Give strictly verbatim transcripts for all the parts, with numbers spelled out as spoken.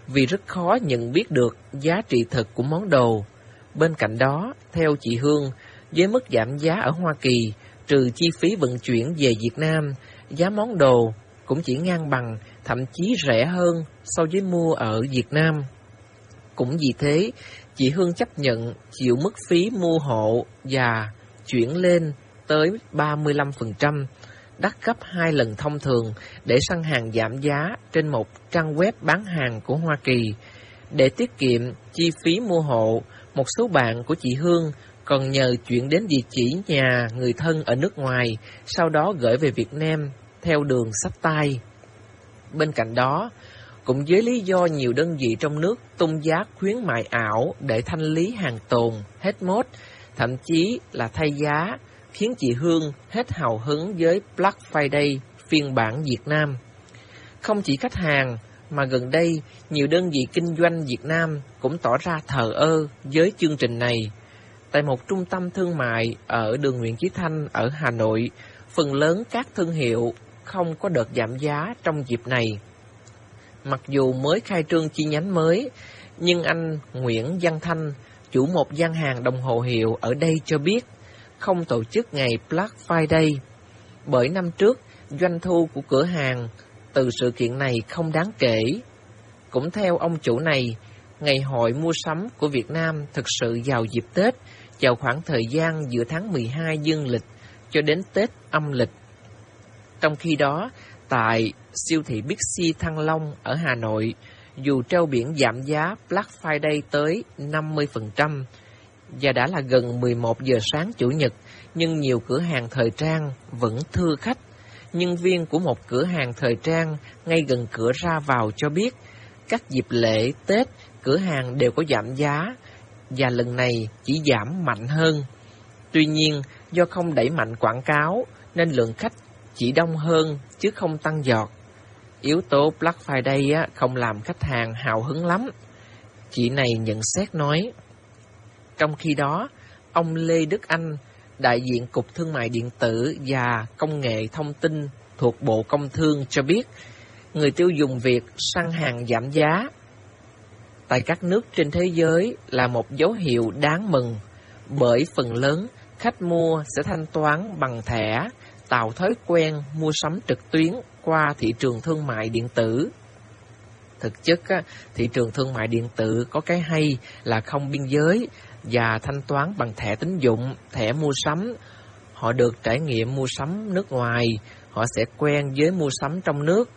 vì rất khó nhận biết được giá trị thực của món đồ. Bên cạnh đó, theo chị Hương, với mức giảm giá ở Hoa Kỳ, trừ chi phí vận chuyển về Việt Nam, giá món đồ cũng chỉ ngang bằng, thậm chí rẻ hơn so với mua ở Việt Nam. Cũng vì thế, chị Hương chấp nhận chịu mức phí mua hộ và chuyển lên tới ba mươi lăm phần trăm, đắt gấp hai lần thông thường để săn hàng giảm giá trên một trang web bán hàng của Hoa Kỳ. Để tiết kiệm chi phí mua hộ, một số bạn của chị Hương còn nhờ chuyển đến địa chỉ nhà người thân ở nước ngoài, sau đó gửi về Việt Nam theo đường xách tay. Bên cạnh đó, cũng với lý do nhiều đơn vị trong nước tung giá khuyến mại ảo để thanh lý hàng tồn, hết mốt, thậm chí là thay giá, khiến chị Hương hết hào hứng với Black Friday phiên bản Việt Nam. Không chỉ khách hàng, mà gần đây nhiều đơn vị kinh doanh Việt Nam cũng tỏ ra thờ ơ với chương trình này. Tại một trung tâm thương mại ở đường Nguyễn Chí Thanh ở Hà Nội, phần lớn các thương hiệu không có đợt giảm giá trong dịp này. Mặc dù mới khai trương chi nhánh mới, nhưng anh Nguyễn Văn Thanh, chủ một gian hàng đồng hồ hiệu ở đây cho biết, không tổ chức ngày Black Friday, bởi năm trước doanh thu của cửa hàng từ sự kiện này không đáng kể. Cũng theo ông chủ này, ngày hội mua sắm của Việt Nam thực sự vào dịp Tết, vào khoảng thời gian giữa tháng mười hai dương lịch cho đến Tết âm lịch. Trong khi đó, tại siêu thị Bixi Thăng Long ở Hà Nội, dù treo biển giảm giá Black Friday tới năm mươi phần trăm và đã là gần mười một giờ sáng Chủ nhật, nhưng nhiều cửa hàng thời trang vẫn thưa khách. Nhân viên của một cửa hàng thời trang ngay gần cửa ra vào cho biết, các dịp lễ Tết, cửa hàng đều có giảm giá, và lần này chỉ giảm mạnh hơn. Tuy nhiên, do không đẩy mạnh quảng cáo, nên lượng khách chỉ đông hơn chứ không tăng giọt. Yếu tố Black Friday á, không làm khách hàng hào hứng lắm. Chị này nhận xét nói. Trong khi đó, ông Lê Đức Anh, đại diện Cục Thương mại Điện tử và Công nghệ Thông tin thuộc Bộ Công Thương cho biết, người tiêu dùng Việt săn hàng giảm giá tại các nước trên thế giới là một dấu hiệu đáng mừng, bởi phần lớn khách mua sẽ thanh toán bằng thẻ, tạo thói quen mua sắm trực tuyến qua thị trường thương mại điện tử. Thực chất, thị trường thương mại điện tử có cái hay là không biên giới và thanh toán bằng thẻ tín dụng, thẻ mua sắm. Họ được trải nghiệm mua sắm nước ngoài, họ sẽ quen với mua sắm trong nước.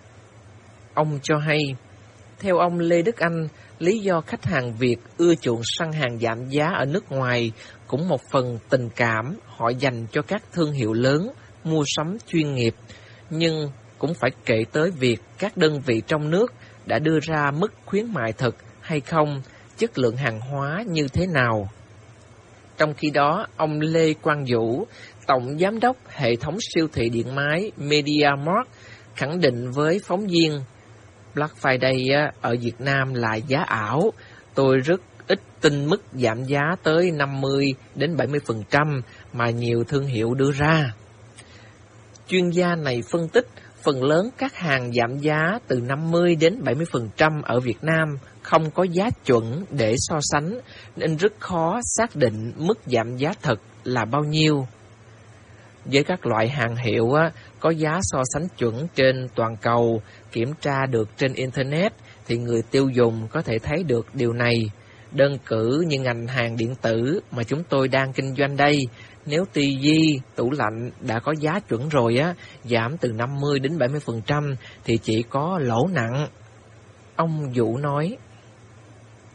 Ông cho hay, theo ông Lê Đức Anh, lý do khách hàng Việt ưa chuộng săn hàng giảm giá ở nước ngoài cũng một phần tình cảm họ dành cho các thương hiệu lớn, mua sắm chuyên nghiệp, nhưng cũng phải kể tới việc các đơn vị trong nước đã đưa ra mức khuyến mại thực hay không, chất lượng hàng hóa như thế nào. Trong khi đó, ông Lê Quang Vũ, Tổng Giám đốc hệ thống siêu thị điện máy MediaMarkt, khẳng định với phóng viên, Black Friday ở Việt Nam là giá ảo. Tôi rất ít tin mức giảm giá tới năm mươi đến bảy mươi phần trăm mà nhiều thương hiệu đưa ra. Chuyên gia này phân tích, phần lớn các hàng giảm giá từ năm mươi đến bảy mươi phần trăm ở Việt Nam không có giá chuẩn để so sánh, nên rất khó xác định mức giảm giá thật là bao nhiêu. Với các loại hàng hiệu á, có giá so sánh chuẩn trên toàn cầu, kiểm tra được trên Internet, thì người tiêu dùng có thể thấy được điều này. Đơn cử như ngành hàng điện tử mà chúng tôi đang kinh doanh đây, nếu tivi, tủ lạnh đã có giá chuẩn rồi á, giảm từ năm mươi đến bảy mươi phần trăm thì chỉ có lỗ nặng. Ông Vũ nói.